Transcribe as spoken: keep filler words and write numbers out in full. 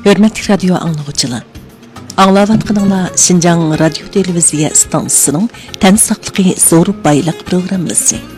Hörmətli radio anlıqçılar. Аңлаватқаныңлар Шинжаң радио телевизия станциясының тән саклыгы зор байлык программасы.